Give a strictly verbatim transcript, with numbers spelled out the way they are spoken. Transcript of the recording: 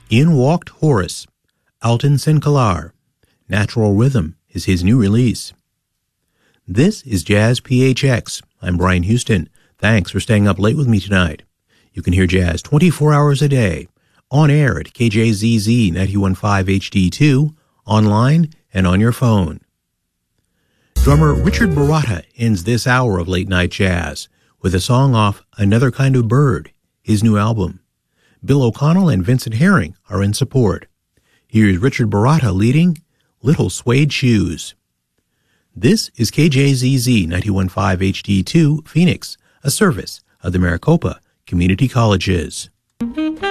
In walked Horace, Alton Sinclair. Natural Rhythm is his new release. This is Jazz P H X. I'm Brian Houston. Thanks for staying up late with me tonight. You can hear jazz twenty-four hours a day, on air at K J Z Z ninety-one point five H D two, online, and on your phone. Drummer Richard Baratta ends this hour of late night jazz with a song off Another Kind of Bird, his new album. Bill O'Connell and Vincent Herring are in support. Here's Richard Baratta leading Little Suede Shoes. This is K J Z Z ninety-one point five H D two, Phoenix, a service of the Maricopa Community Colleges.